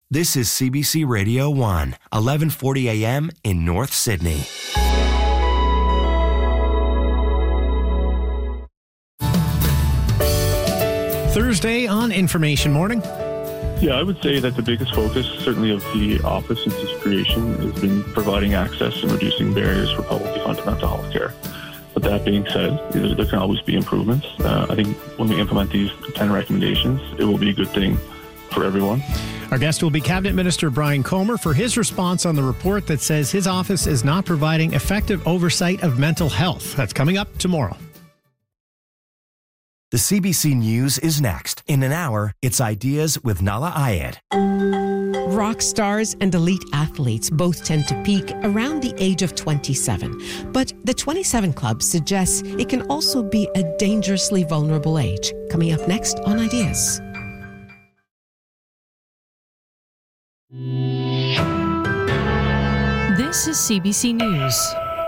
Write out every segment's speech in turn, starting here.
This is CBC Radio 1, 1140 AM in North Sydney. Thursday on Information Morning. Yeah, I would say that the biggest focus, certainly of the office since its creation, has been providing access and reducing barriers for publicly funded mental health care. But that being said, there can always be improvements. I think when we implement these 10 recommendations, it will be a good thing for everyone. Our guest will be Cabinet Minister Brian Comer for his response on the report that says his office is not providing effective oversight of mental health. That's coming up tomorrow. The CBC News is next. In an hour, it's Ideas with Nala Ayed. Rock stars and elite athletes both tend to peak around the age of 27. But the 27 Club suggests it can also be a dangerously vulnerable age. Coming up next on Ideas. This is CBC News.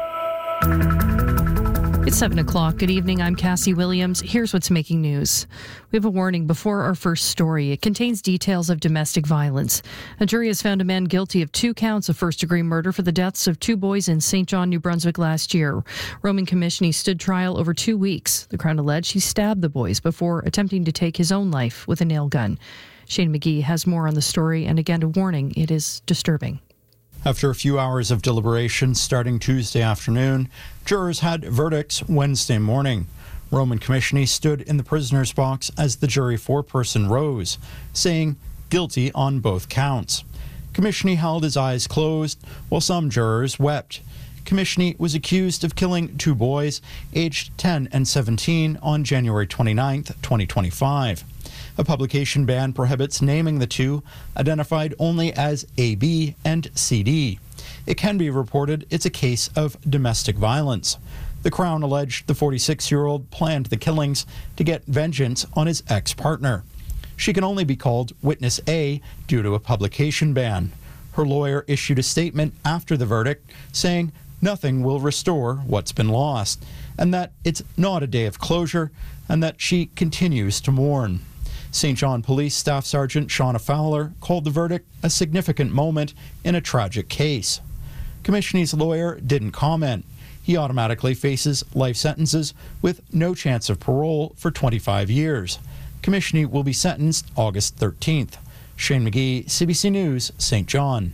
It's 7 o'clock. Good evening. I'm Cassie Williams. Here's what's making news. We have a warning before our first story. It contains details of domestic violence. A jury has found a man guilty of 2 counts of first-degree murder for the deaths of 2 boys in St. John, New Brunswick last year. Roman Komishny stood trial over 2 weeks. The Crown alleged he stabbed the boys before attempting to take his own life with a nail gun. Shane McGee has more on the story, and again, a warning. It is disturbing. After a few hours of deliberation starting Tuesday afternoon, jurors had verdicts Wednesday morning. Roman Komishny stood in the prisoner's box as the jury foreperson rose, saying guilty on both counts. Komishny held his eyes closed while some jurors wept. Komishny was accused of killing 2 boys, aged 10 and 17, on January 29, 2025. A publication ban prohibits naming the 2, identified only as AB and CD. It can be reported it's a case of domestic violence. The Crown alleged the 46-year-old planned the killings to get vengeance on his ex-partner. She can only be called Witness A due to a publication ban. Her lawyer issued a statement after the verdict saying nothing will restore what's been lost, and that it's not a day of closure, and that she continues to mourn. St. John Police Staff Sergeant Shauna Fowler called the verdict a significant moment in a tragic case. Komishny's lawyer didn't comment. He automatically faces life sentences with no chance of parole for 25 years. Komishny will be sentenced August 13th. Shane McGee, CBC News, St. John.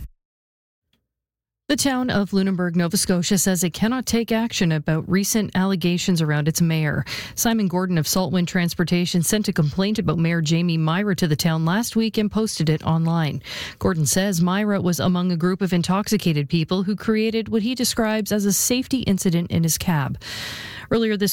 The town of Lunenburg, Nova Scotia says it cannot take action about recent allegations around its mayor. Simon Gordon of Saltwind Transportation sent a complaint about Mayor Jamie Myra to the town last week and posted it online. Gordon says Myra was among a group of intoxicated people who created what he describes as a safety incident in his cab. Earlier this